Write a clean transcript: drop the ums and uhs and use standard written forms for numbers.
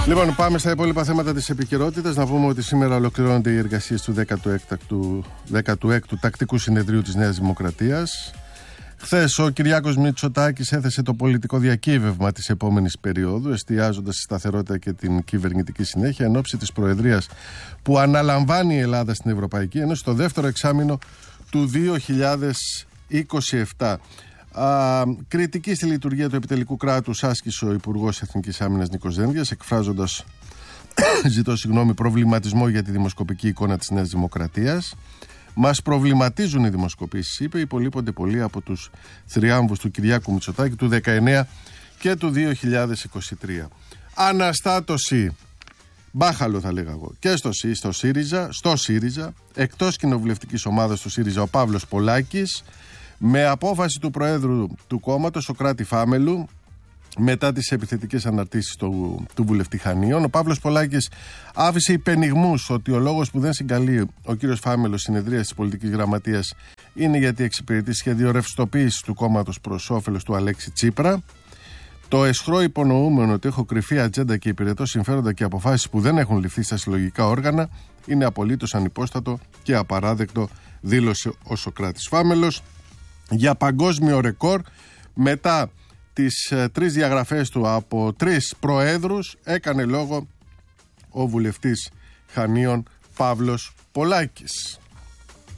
Λοιπόν, πάμε στα υπόλοιπα θέματα της επικαιρότητας. Να πούμε ότι σήμερα ολοκληρώνονται οι εργασίες του 16ου Τακτικού Συνεδρίου της Νέας Δημοκρατίας. Χθες ο Κυριάκος Μητσοτάκης έθεσε το πολιτικό διακύβευμα της επόμενης περίοδου, εστιάζοντας στη σταθερότητα και την κυβερνητική συνέχεια εν ώψη της προεδρίας που αναλαμβάνει η Ελλάδα στην Ευρωπαϊκή Ένωση στο δεύτερο εξάμηνο του 2027. Κριτική στη λειτουργία του επιτελικού κράτους άσκησε ο Υπουργός Εθνικής Άμυνας Νίκος Δένδιας, εκφράζοντας προβληματισμό για τη δημοσκοπική εικόνα της Νέας Δημοκρατίας. Μας προβληματίζουν οι δημοσκοπήσεις, είπε, υπολείπονται πολύ από τους θριάμβους του Κυριάκου Μητσοτάκη του 19 και του 2023. Αναστάτωση, μπάχαλο θα λέγα εγώ, και στο ΣΥΡΙΖΑ, εκτός κοινοβουλευτικής ομάδας του ΣΥΡΙΖΑ ο Παύλος Πολάκης, με απόφαση του Προέδρου του κόμματος, Σωκράτη Φάμελου, μετά τις επιθετικές αναρτήσεις του βουλευτή Χανίων. Ο Παύλος Πολάκης άφησε υπενιγμούς ότι ο λόγος που δεν συγκαλεί ο κύριος Φάμελος συνεδρία της πολιτικής γραμματείας είναι γιατί εξυπηρετεί σχέδιο ρευστοποίησης του κόμματος προς όφελος του Αλέξη Τσίπρα. Το αισχρό υπονοούμενο ότι έχω κρυφή ατζέντα και υπηρετώ συμφέροντα και αποφάσεις που δεν έχουν ληφθεί στα συλλογικά όργανα είναι απολύτως ανυπόστατο και απαράδεκτο, δήλωσε ο Σωκράτης Φάμελος. Για παγκόσμιο ρεκόρ, μετά τις 3 διαγραφές του από 3 προέδρους, έκανε λόγο ο βουλευτής Χανίων Παύλος Πολάκης.